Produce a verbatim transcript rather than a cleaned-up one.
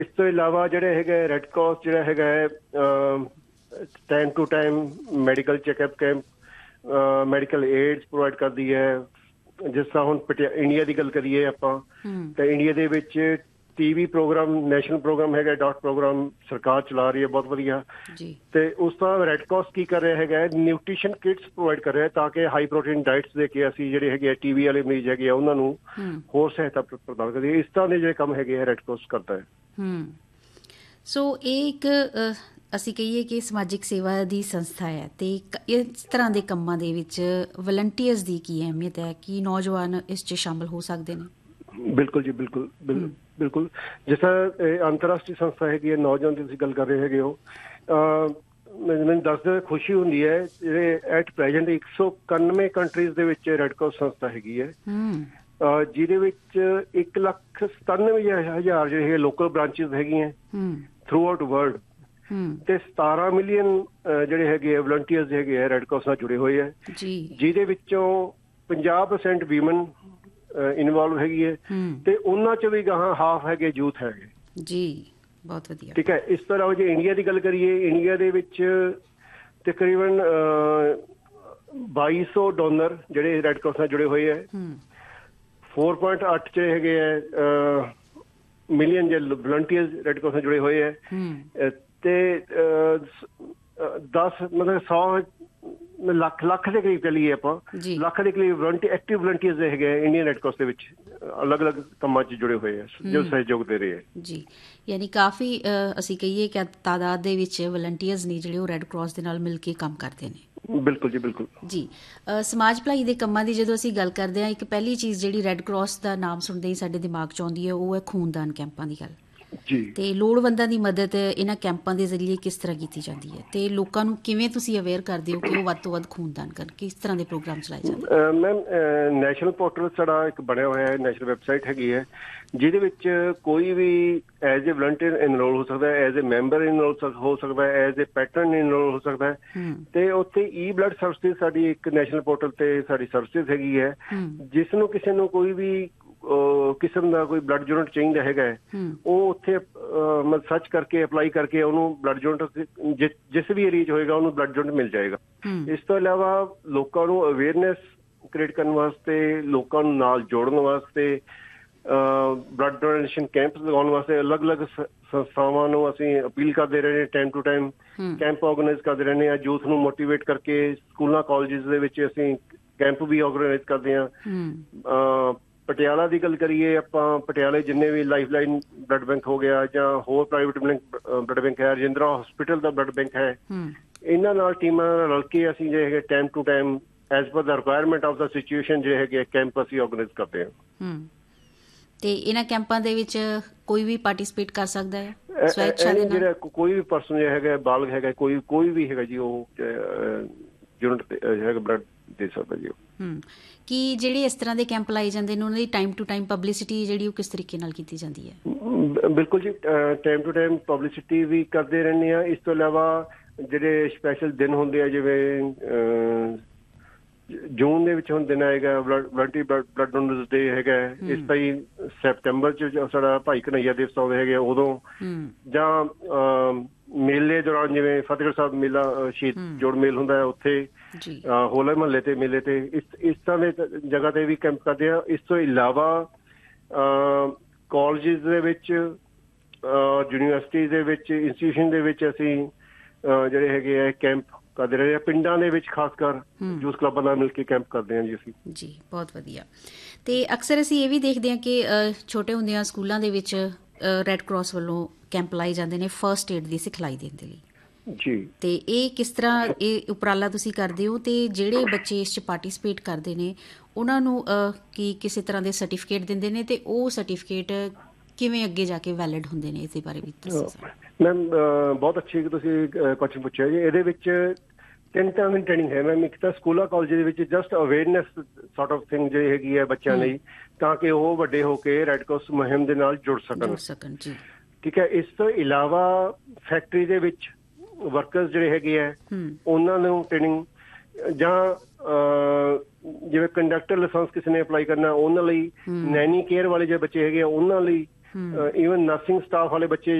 ਇਸ ਤੋਂ ਇਲਾਵਾ ਜਿਹੜੇ ਹੈਗੇ ਰੈੱਡ ਕਰਾਸ ਜਿਹੜਾ ਹੈਗਾ ਹੈ time to time medical checkup camp, medical AIDS provide ਕਰਦੀ ਹੈ। ਜਿਸ ਤਰ੍ਹਾਂ ਹੁਣ ਪਟਿਆ ਇੰਡੀਆ ਦੀ ਗੱਲ ਕਰੀਏ ਆਪਾਂ ਤਾਂ ਇੰਡੀਆ ਦੇ ਵਿੱਚ T V programme, national programme ਹੈਗਾ, ਡਾਟ ਪ੍ਰੋਗਰਾਮ ਸਰਕਾਰ ਚਲਾ ਰਹੀ ਹੈ ਬਹੁਤ ਵਧੀਆ। ਤੇ ਉਸ ਤਰ੍ਹਾਂ ਰੈੱਡ ਕਰਾਸ ਕੀ ਕਰ ਰਿਹਾ ਹੈਗਾ, ਨਿਊਟ੍ਰੀਸ਼ਨ ਕਿਟਸ ਪ੍ਰੋਵਾਈਡ ਕਰ ਰਿਹਾ ਤਾਂ ਕਿ ਹਾਈ ਪ੍ਰੋਟੀਨ ਡਾਇਟਸ ਦੇ ਕੇ ਅਸੀਂ ਜਿਹੜੇ ਹੈਗੇ ਟੀ ਵੀ ਵਾਲੇ ਮਰੀਜ਼ ਹੈਗੇ ਆ ਉਹਨਾਂ ਨੂੰ ਹੋਰ ਸਹਾਇਤਾ ਪ੍ਰਦਾਨ ਕਰੀਏ। ਇਸ ਤਰ੍ਹਾਂ ਦੇ ਜਿਹੜੇ ਕੰਮ ਹੈਗੇ ਆ ਰੈੱਡ ਕਰਾਸ ਕਰਦਾ ਹੈ। ਹੂੰ ਸੋ ਇਹ ਇੱਕ ਅਸੀਂ ਕਹੀਏ ਕਿ ਸਮਾਜਿਕ ਸੇਵਾ ਦੀ ਸੰਸਥਾ ਹੈ ਅਤੇ ਇਸ ਤਰ੍ਹਾਂ ਦੇ ਕੰਮਾਂ ਦੇ ਵਿੱਚ ਵਲੰਟੀਅਰਸ ਦੀ ਕੀ ਅਹਿਮੀਅਤ ਹੈ ਕਿ ਨੌਜਵਾਨ ਇਸ 'ਚ ਸ਼ਾਮਲ ਹੋ ਸਕਦੇ ਨੇ? ਬਿਲਕੁਲ ਜੀ, ਬਿਲਕੁਲ ਬਿਲਕੁਲ। ਜਿਸ ਤਰ੍ਹਾਂ ਅੰਤਰਰਾਸ਼ਟਰੀ ਸੰਸਥਾ ਹੈਗੀ ਹੈ, ਨੌਜਵਾਨ ਦੀ ਤੁਸੀਂ ਗੱਲ ਕਰ ਰਹੇ ਹੈਗੇ ਹੋ, ਮੈਨੂੰ ਦੱਸਦੇ ਖੁਸ਼ੀ ਹੁੰਦੀ ਹੈ ਜਿਹੜੇ ਐਟ ਪ੍ਰੈਜੈਂਟ ਇੱਕ ਸੌ ਇਕਾਨਵੇਂ ਕੰਟਰੀਜ਼ ਦੇ ਵਿੱਚ ਰੈੱਡ ਕਰਾਸ ਸੰਸਥਾ ਹੈਗੀ ਹੈ, ਜਿਹਦੇ ਵਿੱਚ ਇੱਕ ਲੱਖ ਸਤਾਨਵੇਂ ਹਜ਼ਾਰ ਜਿਹੜੇ ਹੈਗੇ ਲੋਕਲ ਬ੍ਰਾਂਚਿਸ ਹੈਗੀਆਂ ਥਰੂ ਆਊਟ ਵਰਲਡ, ਤੇ ਸਤਾਰਾਂ ਮਿਲੀਅਨ ਜਿਹੜੇ ਹੈਗੇ ਆ ਵਲੰਟੀਅਰਸ ਹੈਗੇ ਆ ਰੈੱਡ ਕਰਾਸ ਨਾਲ ਜੁੜੇ ਹੋਏ ਹੈ, ਜਿਹਦੇ ਵਿੱਚੋਂ ਪੰਜਾਹ ਪਰਸੈਂਟ ਵੀਮਨ ਇਨਵੋਲਵ ਹੈਗੀ ਹੈ ਤੇ ਉਹਨਾਂ ਚ ਵੀ ਗਾਹਾਂ ਹਾਫ ਹੈਗੇ ਯੂਥ ਹੈਗੇ ਜੀ। ਬਹੁਤ ਵਧੀਆ। ਠੀਕ ਹੈ। ਇਸ ਤੋਂ ਇਲਾਵਾ ਜੇ ਇੰਡੀਆ ਦੀ ਗੱਲ ਕਰੀਏ, ਇੰਡੀਆ ਦੇ ਵਿੱਚ ਤਕਰੀਬਨ ਬਾਈ ਸੌ ਡੋਨਰ ਜਿਹੜੇ ਰੈੱਡ ਕਰਾਸ ਨਾਲ ਜੁੜੇ ਹੋਏ ਹੈ, ਚਾਰ ਪੁਆਇੰਟ ਅੱਠ ਚ ਹੈਗੇ ਹੈ ਮਿਲੀਅਨ ਜੇ ਵਲੰਟੀਅਰਸ ਰੈੱਡ ਕਰਾਸ ਨਾਲ ਜੁੜੇ ਹੋਏ ਹੈ ਤੇ ਦਸ ਮਤਲਬ ਸੌ ਲੱਖ ਲੱਖ ਦੇ ਕਰੀਬ ਚੱਲੀਏ ਆਪਾਂ, ਲੱਖ ਦੇ ਕਰੀਬ ਵਲੰਟੀ ਐਕਟਿਵ ਵਲੰਟੀਅਰਸ ਹੈਗੇ ਇੰਡੀਅਨ ਰੈੱਡ ਕਰਾਸ ਦੇ ਵਿੱਚ ਅਲੱਗ ਅਲੱਗ ਕੰਮਾਂ 'ਚ ਜੁੜੇ ਹੋਏ ਆ ਜੋ ਸਹਿਯੋਗ ਦੇ ਰਹੇ ਹੈ ਜੀ। ਯਾਨੀ ਕਾਫੀ ਅਸੀਂ ਕਹੀਏ ਕਿ ਤਾਦਾਦ ਦੇ ਵਿੱਚ ਵਲੰਟੀਅਰਸ ਨੇ ਜਿਹੜੇ ਉਹ ਰੈੱਡ ਕਰਾਸ ਦੇ ਨਾਲ ਮਿਲ ਕੇ ਕੰਮ ਕਰਦੇ ਨੇ। ਬਿਲਕੁਲ ਜੀ, ਬਿਲਕੁਲ ਜੀ। ਸਮਾਜ ਭਲਾਈ ਦੇ ਕੰਮਾਂ ਦੀ ਜਦੋਂ ਅਸੀਂ ਗੱਲ ਕਰਦੇ ਹਾਂ, ਇੱਕ ਪਹਿਲੀ ਚੀਜ਼ ਜਿਹੜੀ ਰੈੱਡ ਕਰਾਸ ਦਾ ਨਾਮ ਸੁਣਦੇ ਹੀ ਸਾਡੇ ਦਿਮਾਗ 'ਚ ਆਉਂਦੀ ਹੈ ਉਹ ਹੈ ਖੂਨਦਾਨ ਕੈਂਪਾਂ ਦੀ ਗੱਲ ਜੀ। ਤੇ ਲੋੜਵੰਦਾਂ ਦੀ ਮਦਦ ਇਹਨਾਂ ਕੈਂਪਾਂ ਦੇ ਜ਼ਰੀਏ ਕਿਸ ਤਰ੍ਹਾਂ ਕੀਤੀ ਜਾਂਦੀ ਹੈ ਤੇ ਲੋਕਾਂ ਨੂੰ ਕਿਵੇਂ ਤੁਸੀਂ ਅਵੇਅਰ ਕਰਦੇ ਹੋ ਕਿ ਉਹ ਵੱਧ ਤੋਂ ਵੱਧ ਖੂਨਦਾਨ ਕਰਨ? ਕਿਸ ਤਰ੍ਹਾਂ ਦੇ ਪ੍ਰੋਗਰਾਮ ਚਲਾਏ ਜਾਂਦੇ? ਮੈਮ ਨੈਸ਼ਨਲ ਪੋਰਟਲ ਸਾਡਾ ਇੱਕ ਬਣਿਆ ਹੋਇਆ ਹੈ, ਨੈਸ਼ਨਲ ਵੈਬਸਾਈਟ ਹੈਗੀ ਹੈ, ਜਿਹਦੇ ਵਿੱਚ ਕੋਈ ਵੀ ਐਜ਼ ਏ ਵਲੰਟੀਅਰ ਇਨਰੋਲ ਹੋ ਸਕਦਾ ਹੈ, ਐਜ਼ ਏ ਮੈਂਬਰ ਇਨਰੋਲ ਹੋ ਸਕਦਾ ਹੈ, ਐਜ਼ ਏ ਪੈਟਰਨ ਇਨਰੋਲ ਹੋ ਸਕਦਾ ਹੈ। ਤੇ ਉੱਥੇ ਈ ਬਲੱਡ ਸਰਵਿਸਿਜ਼ ਸਾਡੀ ਇੱਕ ਨੈਸ਼ਨਲ ਪੋਰਟਲ ਤੇ ਸਾਡੀ ਸਰਵਿਸਿਜ਼ ਹੈਗੀ ਹੈ, ਜਿਸ ਨੂੰ ਕਿਸੇ ਨੂੰ ਕੋਈ ਵੀ ਕਿਸਮ ਦਾ ਕੋਈ ਬਲੱਡ ਯੂਨਿਟ ਚਾਹੀਦਾ ਹੈਗਾ ਹੈ, ਉਹ ਉੱਥੇ ਮਤਲਬ ਸਰਚ ਕਰਕੇ ਅਪਲਾਈ ਕਰਕੇ ਉਹਨੂੰ ਬਲੱਡ ਯੂਨਿਟ ਜਿਸ ਵੀ ਏਰੀਆ 'ਚ ਹੋਏਗਾ ਉਹਨੂੰ ਬਲੱਡ ਯੂਨਿਟ ਮਿਲ ਜਾਏਗਾ। ਇਸ ਤੋਂ ਇਲਾਵਾ ਲੋਕਾਂ ਨੂੰ ਅਵੇਅਰਨੈਸ ਕ੍ਰੀਏਟ ਕਰਨ ਵਾਸਤੇ, ਲੋਕਾਂ ਨੂੰ ਨਾਲ ਜੋੜਨ ਵਾਸਤੇ, ਬਲੱਡ ਡੋਨੇਸ਼ਨ ਕੈਂਪਸ ਲਗਾਉਣ ਵਾਸਤੇ ਅਲੱਗ ਅਲੱਗ ਸੰਸਥਾਵਾਂ ਨੂੰ ਅਸੀਂ ਅਪੀਲ ਕਰਦੇ ਰਹੇ, time to time camp organise ਕਰਦੇ ਰਹਿੰਦੇ ਹਾਂ। ਯੂਥ ਨੂੰ ਮੋਟੀਵੇਟ ਕਰਕੇ ਸਕੂਲਾਂ ਕਾਲਜਿਸ ਦੇ ਵਿੱਚ ਅਸੀਂ ਕੈਂਪ ਵੀ ਔਰਗਨਾਈਜ਼ ਕਰਦੇ ਹਾਂ। ਪਟਿਆਲਾ ਦੀ ਗੱਲ ਕਰੀਏ ਆਪਾਂ, ਪਟਿਆਲੇ ਜਿੰਨੇ ਵੀ ਲਾਈਫ ਲਾਈਨ ਬਲੱਡ ਬੈਂਕ ਹੋ ਗਿਆ ਜਾਂ ਹੋਰ ਪ੍ਰਾਈਵੇਟ ਬਲੱਡ ਬੈਂਕ ਹੈ, ਰਜਿੰਦਰਾ ਹੌਸਪੀਟਲ ਦਾ ਬਲੱਡ ਬੈਂਕ ਹੈ, ਇਹਨਾਂ ਨਾਲ ਟੀਮਾਂ ਰਲ ਕੇ ਅਸੀਂ ਜਿਹੜੇ ਹੈਗੇ time to time as per the requirement of the situation ਜਿਹੜੇ ਹੈਗੇ ਕੈਂਪ ਅਸੀਂ ਔਰਗਨਾਈਜ਼ ਕਰਦੇ ਹਾਂ। ਤੇ ਇਹਨਾਂ ਕੈਂਪਾਂ ਦੇ ਵਿੱਚ ਕੋਈ ਵੀ ਪਾਰਟੀਸਪੇਟ ਕਰ ਸਕਦਾ ਹੈ? ਜਿਹੜਾ ਕੋਈ ਵੀ ਪਰਸਨ ਜਿਹੜਾ ਹੈਗਾ ਬਾਲਗ ਹੈਗਾ, ਕੋਈ ਕੋਈ ਵੀ ਹੈਗਾ ਜੀ, ਉਹ ਯੂਨਿਟ ਹੈਗਾ ਬਲੱਡ ਦੇ ਸਕਦਾ ਜੀ। ਕਿ ਜਿਹੜੇ ਇਸ ਤਰ੍ਹਾਂ ਦੇ ਕੈਂਪ ਲਾਏ ਜਾਂਦੇ ਨੇ ਉਹਨਾਂ ਦੀ ਟਾਈਮ ਟੂ ਟਾਈਮ ਪਬਲਿਸਿਟੀ ਜਿਹੜੀ ਉਹ ਕਿਸ ਤਰੀਕੇ ਨਾਲ ਕੀਤੀ ਜਾਂਦੀ ਹੈ? ਬਿਲਕੁਲ ਜੀ, ਟਾਈਮ ਟੂ ਟਾਈਮ ਪਬਲਿਸਿਟੀ ਵੀ ਕਰਦੇ ਰਹਿੰਦੇ ਹਾਂ। ਇਸ ਤੋਂ ਇਲਾਵਾ ਜਿਹੜੇ ਸਪੈਸ਼ਲ ਦਿਨ ਹੁੰਦੇ ਆ, ਜਿਵੇਂ ਜੂਨ ਦੇ ਵਿੱਚ ਹੁਣ ਦਿਨ ਆਏਗਾ ਵਲੰਟਰੀ ਬਲੱਡ ਡੋਨਰਸ ਡੇ ਹੈਗਾ, ਇਸ ਤਰ੍ਹਾਂ ਹੀ ਸੈਪਟੈਂਬਰ 'ਚ ਸਾਡਾ ਭਾਈ ਕਨ੍ਹਈਆ ਦਿਵਸ ਆਉਂਦੇ ਹੈਗੇ ਉਦੋਂ, ਜਾਂ ਮੇਲੇ ਦੌਰਾਨ ਜਿਵੇਂ ਫਤਿਹਗੜ੍ਹ ਸਾਹਿਬ ਮੇਲਾ ਸ਼ਹੀਦ ਜੋੜ ਮੇਲ ਹੁੰਦਾ ਹੈ ਉੱਥੇ, ਹੋਲੇ ਮਹੱਲੇ ਤੇ ਮੇਲੇ ਤੇ, ਇਸ ਇਸ ਤਰ੍ਹਾਂ ਦੇ ਜਗ੍ਹਾ ਤੇ ਵੀ ਕੈਂਪ ਕਰਦੇ ਆ। ਇਸ ਤੋਂ ਇਲਾਵਾ ਕਾਲਜਿਸ ਦੇ ਵਿੱਚ, ਯੂਨੀਵਰਸਿਟੀ ਦੇ ਵਿੱਚ, ਇੰਸਟੀਟਿਊਸ਼ਨ ਦੇ ਵਿੱਚ ਅਸੀਂ ਜਿਹੜੇ ਹੈਗੇ ਆ ਕੈਂਪ ਕਰਦੇ ਰਹੇ ਆ। ਪਿੰਡਾਂ ਦੇ ਵਿੱਚ ਖਾਸ ਕਰ ਯੂਥ ਕਲੱਬਾਂ ਨਾਲ ਮਿਲ ਕੇ ਕੈਂਪ ਕਰਦੇ ਹਾਂ ਜੀ ਅਸੀਂ। ਜੀ, ਬਹੁਤ ਵਧੀਆ। ਤੇ ਅਕਸਰ ਅਸੀਂ ਇਹ ਵੀ ਦੇਖਦੇ ਹਾਂ ਕਿ ਛੋਟੇ ਹੁੰਦਿਆਂ ਸਕੂਲਾਂ ਦੇ ਵਿੱਚ ਰੈੱਡ ਕਰਾਸ ਵੱਲੋਂ ਕੈਂਪ ਲਾਏ ਜਾਂਦੇ ਨੇ ਫਸਟ ਏਡ ਦੀ ਸਿਖਲਾਈ ਦੇਣ ਦੇ ਲਈ ਜੀ। ਤੇ ਇਹ ਕਿਸ ਤਰ੍ਹਾਂ ਇਹ ਉਪਰਾਲਾ ਤੁਸੀਂ ਕਰਦੇ ਹੋ ਤੇ ਜਿਹੜੇ ਬੱਚੇ ਇਸ 'ਚ ਪਾਰਟੀਸਪੇਟ ਕਰਦੇ ਨੇ ਉਹਨਾਂ ਨੂੰ ਕੀ ਕਿਸੇ ਤਰ੍ਹਾਂ ਦੇ ਸਰਟੀਫਿਕੇਟ ਦਿੰਦੇ ਨੇ ਤੇ ਉਹ ਸਰਟੀਫਿਕੇਟ ਕਿਵੇਂ ਅੱਗੇ ਜਾ ਕੇ ਵੈਲਿਡ ਹੁੰਦੇ ਨੇ? ਇਸ ਦੇ ਬਾਰੇ ਵੀ ਦੱਸੋ ਮੈਮ। ਬਹੁਤ ਅੱਛੀ ਤੁਸੀਂ ਕੁਐਸਚਨ ਪੁੱਛਿਆ ਜੀ। ਇਹਦੇ ਵਿੱਚ ਤਿੰਨ ਤਰ੍ਹਾਂ ਦੀ ਟ੍ਰੇਨਿੰਗ ਹੈ ਮੈਮ। ਇੱਕ ਤਾਂ ਸਕੂਲਾਂ ਕਾਲਜ ਦੇ ਵਿੱਚ just awareness sort of thing ਜਿਹੜੀ ਹੈਗੀ ਹੈ ਬੱਚਿਆਂ ਲਈ, ਤਾਂ ਕਿ ਉਹ ਵੱਡੇ ਹੋ ਕੇ ਰੈੱਡ ਕਰਾਸ ਮੁਹਿੰਮ ਦੇ ਨਾਲ ਜੁੜ ਸਕਣ ਸਕਣ ਜੀ। ਠੀਕ ਹੈ। ਇਸ ਤੋਂ ਇਲਾਵਾ ਫੈਕਟਰੀ ਦੇ ਵਿੱਚ ਵਰਕਰਸ ਜਿਹੜੇ ਹੈਗੇ ਹੈ ਉਹਨਾਂ ਨੂੰ ਟ੍ਰੇਨਿੰਗ, ਜਾਂ ਜਿਵੇਂ ਕੰਡਕਟਰ ਲਾਇਸੈਂਸ ਕਿਸੇ ਨੇ ਅਪਲਾਈ ਕਰਨਾ ਉਹਨਾਂ ਲਈ, ਨੈਨੀ ਕੇਅਰ ਵਾਲੇ ਜਿਹੜੇ ਬੱਚੇ ਹੈਗੇ ਆ ਉਹਨਾਂ ਲਈ, ਈਵਨ ਨਰਸਿੰਗ ਸਟਾਫ ਵਾਲੇ ਬੱਚੇ